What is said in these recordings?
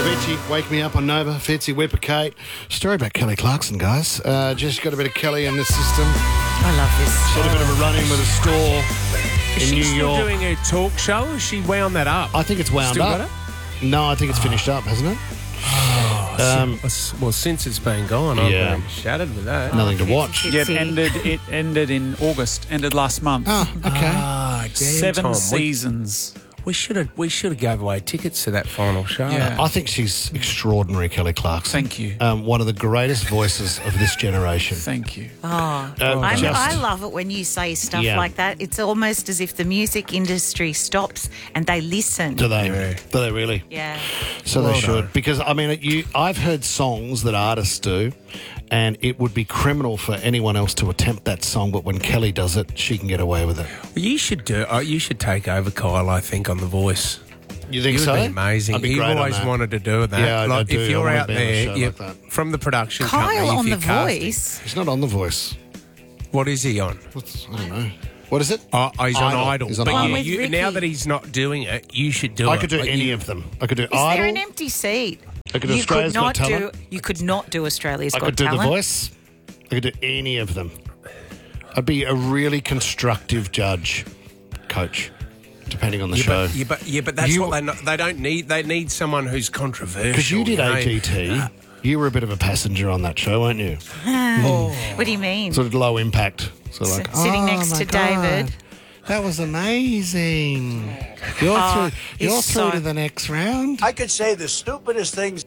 Richie, Wake Me Up on Nova, Fitzy, Whipper, Kate. Story about Kelly Clarkson, guys. Just got a bit of Kelly in the system. I love this. Had a bit of a run-in with a store Is in she New still York. doing a talk show? Or has she wound that up? I think it's wound Still up. got No, I think it's finished up, hasn't it? Well, since it's been gone, I've Yeah. been shattered with that. Nothing to watch. It's Yeah, it Fitzy. ended in August. Ended last month. Oh, okay. Ah, damn, 7 Tom. seasons. We should have gave away tickets to that final show. Yeah. I think she's extraordinary, Kelly Clarkson. Thank you. One of the greatest voices of this generation. Thank you. I love it when you say stuff Yeah. like that. It's almost as if the music industry stops and they listen. Do they? Yeah. Do they really? Yeah. So Well they should. done. Because, I mean, I've heard songs that artists do, and it would be criminal for anyone else to attempt that song, but when Kelly does it, she can get away with it. Well, you should take over, Kyle, I think, on The Voice. You think You'd so? be amazing. I'd be You've great on always that. wanted to do that. Yeah, I like, do. If you're I wanna out be on a there, show you- like that. from the production company, Kyle if on you're The casting- Voice. He's not on The Voice. What is he on? I don't know. What is it? Oh, he's on Idol. He's on But Idol. With Ricky. now that he's not doing it, you should do it. I could do Like, any you- of them. I could do Is Idol. there an empty seat? I could do Australia's Got Talent. You could not do Australia's I Got could do Talent. The Voice. I could do any of them. I'd be a really constructive judge, coach, depending on the show. But that's what they don't need. They need someone who's controversial. Because you did know? AGT. You were a bit of a passenger on that show, weren't you? What do you mean? Sort of low impact. So like, Sitting "Oh next my to God, David. That was amazing. You're through he's so- to the next round. I could say the stupidest things.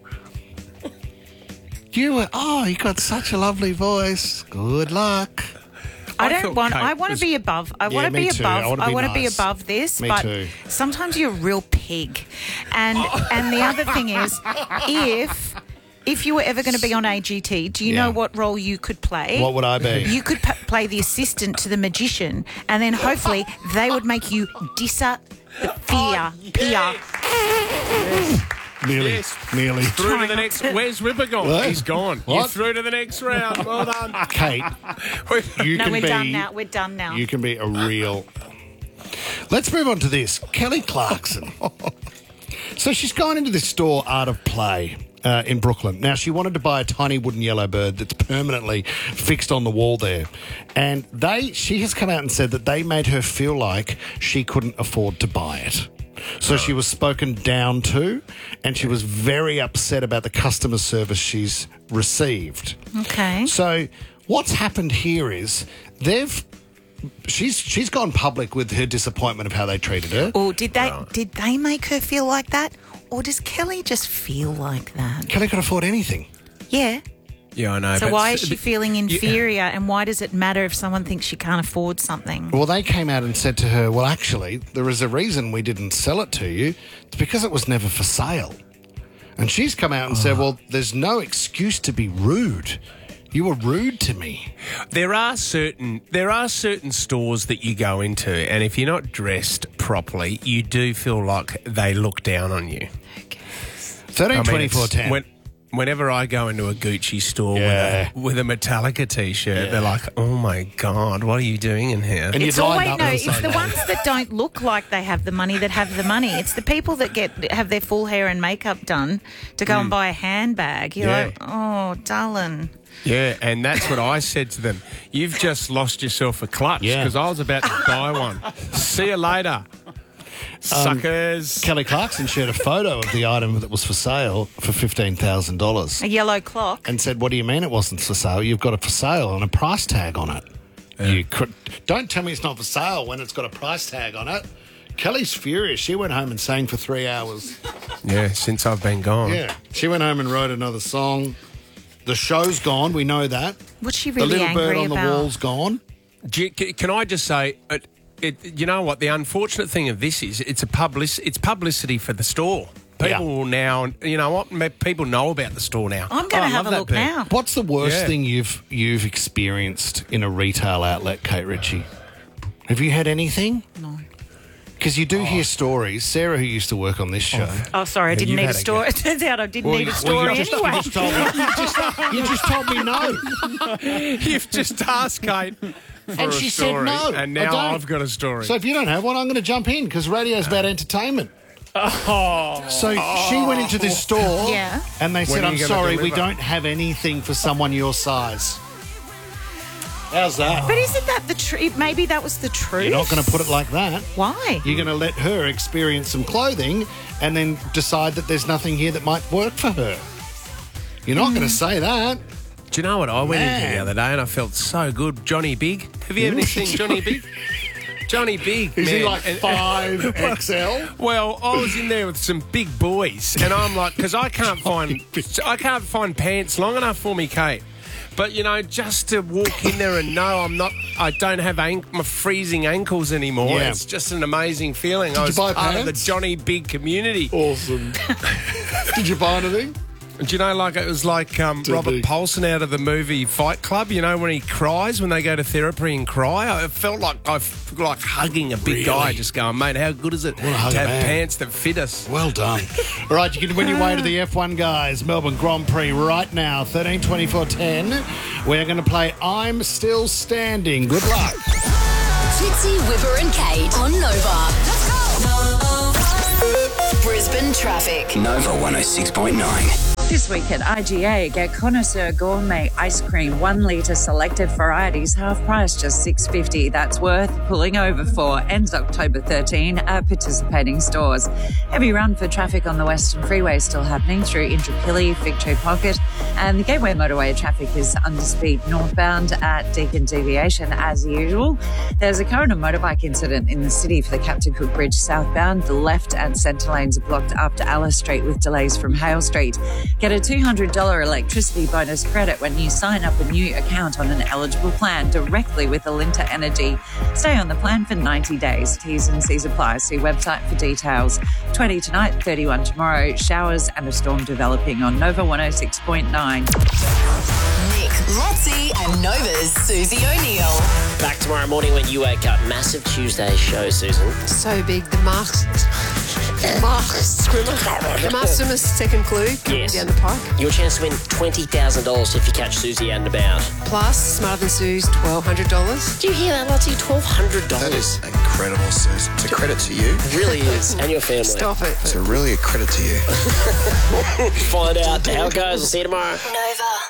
You got such a lovely voice. Good luck. I thought want Kate to was- be above. I Yeah, want to me be too. above. I wanna be be nice. above this. Me but too. sometimes you're a real pig. And the other thing is, if you were ever going to be on AGT, do you Yeah. know what role you could play? What would I be? You could play the assistant to the magician, and then hopefully they would make you disappear. Nearly. Through to the next. Where's Ripper gone? What? He's gone. What? You're through to the next round. Well done. Kate, you No, can we're be. done now. We're done now. You can be a real. Let's move on to this. Kelly Clarkson. So she's gone into this store, Art of Play, in Brooklyn. Now, she wanted to buy a tiny wooden yellow bird that's permanently fixed on the wall there. And she has come out and said that they made her feel like she couldn't afford to buy it. So she was spoken down to, and she was very upset about the customer service she's received. Okay. So what's happened here is she's gone public with her disappointment of how they treated her. Or did they make her feel like that? Or does Kelly just feel like that? Kelly can afford anything. Yeah. Yeah, I know. So but- why is she feeling inferior, and why does it matter if someone thinks she can't afford something? Well, they came out and said to her, well, actually, there is a reason we didn't sell it to you. It's because it was never for sale. And she's come out and said, well, there's no excuse to be rude. You were rude to me. There are certain stores that you go into, and if you're not dressed properly, you do feel like they look down on you. 13, 24, 10. Whenever I go into a Gucci store Yeah. with a Metallica T-shirt, Yeah. they're like, "Oh my God, what are you doing in here?" And It's you'd line always up no. and It's say the that. ones that don't look like they have the money that have the money. It's the people that have their full hair and makeup done to go and buy a handbag. You're Yeah. like, oh, darling. Yeah, and that's what I said to them. You've just lost yourself a clutch Yeah. because I was about to buy one. See you later, suckers. Kelly Clarkson shared a photo of the item that was for sale for $15,000 A yellow clock. and said, what do you mean it wasn't for sale? You've got it for sale and a price tag on it. You could, don't tell me it's not for sale when it's got a price tag on it. Kelly's furious. She went home and sang for 3 hours. Yeah, since I've been gone. Yeah. She went home and wrote another song. The show's gone. We know that. What's she The really little angry bird on about? the wall's gone. Can I just say, you know what? The unfortunate thing of this is it's publicity for the store. People will now, you know what? People know about the store now. I'm going to I have love a that look bit. now. What's the worst Yeah. thing you've experienced in a retail outlet, Kate Ritchie? Have you had anything? No. Because you do hear stories. Sarah, who used to work on this show. Oh, sorry, I didn't you've need a had a story. It turns out I didn't need a story you anyway. just told me. You just told me no. You've just asked Kate for And a she said story, no, and I now don't. I've got a story. So if you don't have one, I'm going to jump in because radio's about entertainment. So she went into this store Yeah. and they said, are I'm you gonna sorry, we deliver?" don't have anything for someone your size. How's that? But isn't that the truth? Maybe that was the truth. You're not going to put it like that. Why? You're going to let her experience some clothing and then decide that there's nothing here that might work for her. You're not going to say that. Do you know what I went into Man. the other day and I felt so good? Johnny Big. Have you ever seen Johnny Big? Johnny Big, Is man. he like 5XL? Well, I was in there with some big boys, and I'm like, because I can't find pants long enough for me, Kate. But you know, just to walk in there and know I don't have my freezing ankles anymore. Yeah. It's just an amazing feeling. I you was buy part of the pants? Johnny Big community. Awesome. Did you buy anything? Do you know, like it was like Robert he? Paulson out of the movie Fight Club. You know, when he cries, when they go to therapy and cry. It felt like like hugging a big guy, just going, mate, how good is it to hug have a man. pants that fit us? Well done. All right, you can win your way to the F1 Guys Melbourne Grand Prix right now, 13 24 10. We're going to play I'm Still Standing. Good luck. Fitzy, Whipper and Kate on Nova. Brisbane traffic. Nova 106.9. This week at IGA, get Connoisseur Gourmet Ice Cream, 1 litre selected varieties, half price, just $6.50. That's worth pulling over for. Ends October 13 at participating stores. Heavy run for traffic on the Western Freeway still happening through Intrapilli, Fig Tree Pocket, and the Gateway Motorway traffic is under speed northbound at Deakin Deviation as usual. There's a car and a motorbike incident in the city for the Captain Cook Bridge southbound. The left and centre lanes are blocked up to Alice Street with delays from Hale Street. Get a $200 electricity bonus credit when you sign up a new account on an eligible plan directly with Alinta Energy. Stay on the plan for 90 days. T's and C's apply. See website for details. 20 tonight, 31 tomorrow. Showers and a storm developing on Nova 106.9. Nick, Lotzie and Nova's Susie O'Neill. Back tomorrow morning when you wake up. Massive Tuesday show, Susan. So big, the mask swimmer. The mask swimmer's second clue coming Yes. down the pike. Your chance to win $20,000 if you catch Susie out and about. Plus, Smarter Than Sue's $1,200. Do you hear that, Lottie? $1,200. That is incredible, Suze. It's a credit to you. It really is. And your family. Stop it. It's really a credit to you. Find out how it goes. We'll see you tomorrow. Nova.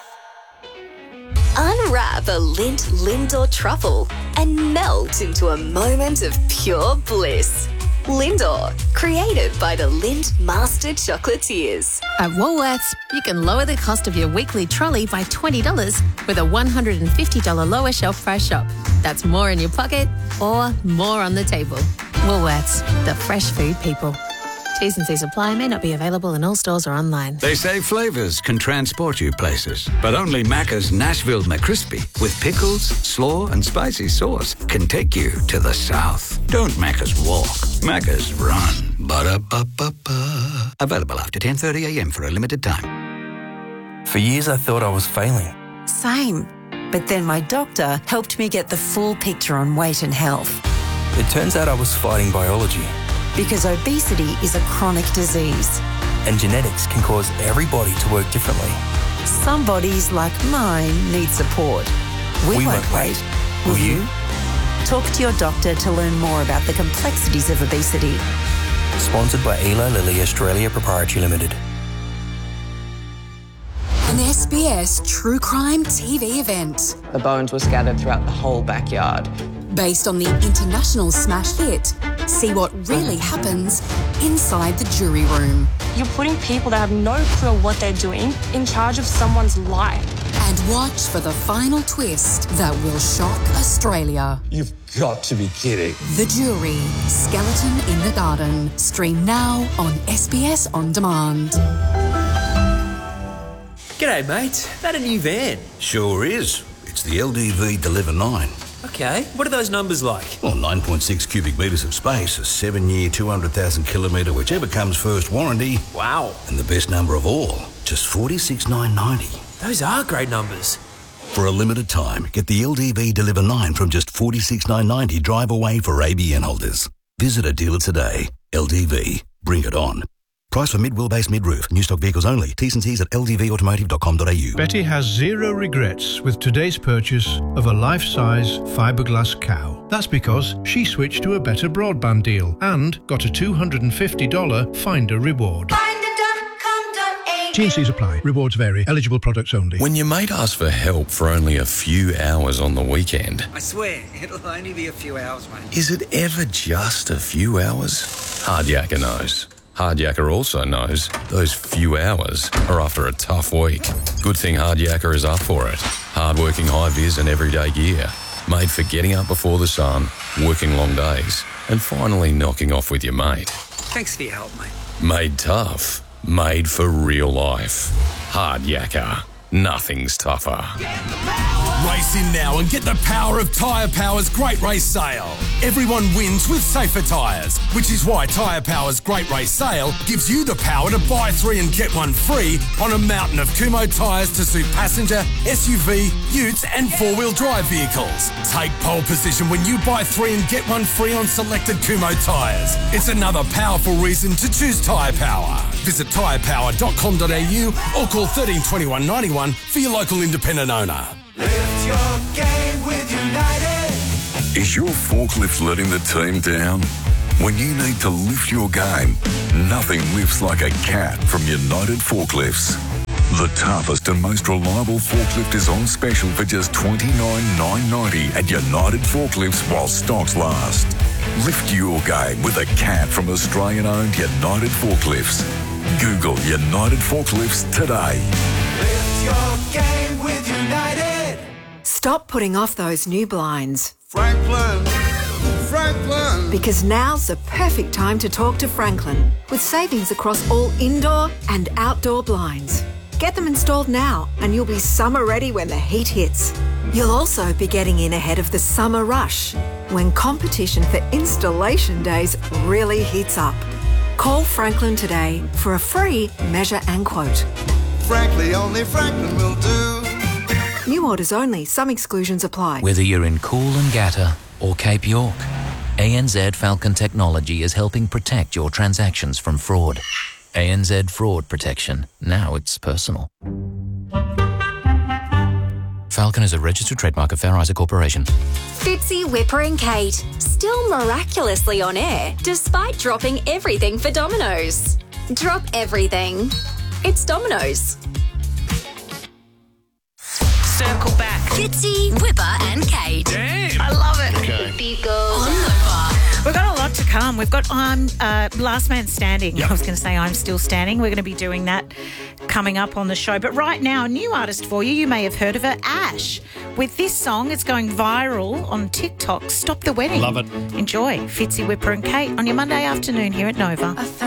Unwrap a Lindt Lindor truffle and melt into a moment of pure bliss. Lindor, created by the Lindt Master Chocolatiers. At Woolworths, you can lower the cost of your weekly trolley by $20 with a $150 lower shelf price shop. That's more in your pocket or more on the table. Woolworths, the fresh food people. T's and C's apply, may not be available in all stores or online. They say flavours can transport you places, but only Macca's Nashville McCrispy with pickles, slaw and spicy sauce can take you to the south. Don't Macca's walk, Macca's run. Ba-da-ba-ba-ba. Available after 10:30am for a limited time. For years I thought I was failing. Same. But then my doctor helped me get the full picture on weight and health. It turns out I was fighting biology. Because obesity is a chronic disease. And genetics can cause every body to work differently. Some bodies, like mine, need support. We won't wait. Will you? Talk to your doctor to learn more about the complexities of obesity. Sponsored by Eli Lilly Australia Proprietary Limited. An SBS True Crime TV event. The bones were scattered throughout the whole backyard. Based on the international smash hit, see what really happens inside the jury room. You're putting people that have no clue what they're doing in charge of someone's life. And watch for the final twist that will shock Australia. You've got to be kidding. The Jury, Skeleton in the Garden. Stream now on SBS On Demand. G'day, mate. That a new van? Sure is. It's the LDV Deliver 9. Okay, what are those numbers like? Well, 9.6 cubic metres of space, a 7-year, 200,000 kilometre, whichever comes first warranty. Wow. And the best number of all, just $46,990. Those are great numbers. For a limited time, get the LDV Deliver 9 from just $46,990 drive away for ABN holders. Visit a dealer today. LDV, bring it on. Price for mid-wheelbase, mid-roof. New stock vehicles only. T's and C's at ldvautomotive.com.au. Betty has zero regrets with today's purchase of a life-size fiberglass cow. That's because she switched to a better broadband deal and got a $250 Finder reward. T&Cs apply. Rewards vary. Eligible products only. When your mate asks for help for only a few hours on the weekend, I swear, it'll only be a few hours, mate. is it ever just a few hours? Hardyaker knows. Hardyaker also knows those few hours are after a tough week. Good thing Hardyaker is up for it. Hard-working high-vis and everyday gear. Made for getting up before the sun, working long days, and finally knocking off with your mate. Thanks for your help, mate. Made tough. Made for real life. Hardyaker. Nothing's tougher. Race in now and get the power of Tyre Power's Great Race Sale. Everyone wins with safer tyres, which is why Tyre Power's Great Race Sale gives you the power to buy 3 and get 1 free on a mountain of Kumho tyres to suit passenger, SUV, utes and 4-wheel drive vehicles. Take pole position when you buy 3 and get 1 free on selected Kumho tyres. It's another powerful reason to choose Tyre Power. Visit tyrepower.com.au or call 13 21 91 for your local independent owner. Lift your game with United. Is your forklift letting the team down? When you need to lift your game, nothing lifts like a cat from United Forklifts. The toughest and most reliable forklift is on special for just $29,990 at United Forklifts while stocks last. Lift your game with a cat from Australian-owned United Forklifts. Google United Forklifts today. Lift your game with United. Stop putting off those new blinds. Franklin. Because now's the perfect time to talk to Franklin with savings across all indoor and outdoor blinds. Get them installed now and you'll be summer ready when the heat hits. You'll also be getting in ahead of the summer rush when competition for installation days really heats up. Call Franklin today for a free measure and quote. Frankly, only Franklin will do. New orders only. Some exclusions apply. Whether you're in Coolangatta or Cape York, ANZ Falcon Technology is helping protect your transactions from fraud. ANZ Fraud Protection. Now it's personal. Falcon is a registered trademark of Fair Isaac Corporation. Fitzy, Whipper and Kate, still miraculously on air despite dropping everything for Domino's. Drop everything. It's Domino's. Circle back. Fitzy, Whipper and Kate. Damn. I love it. Okay. We've got a lot to come. We've got Last Man Standing. Yep. I was going to say I'm Still Standing. We're going to be doing that coming up on the show. But right now, a new artist for you. You may have heard of her, Ash. With this song, it's going viral on TikTok. Stop the Wedding. Love it. Enjoy. Fitzy, Whipper and Kate on your Monday afternoon here at Nova.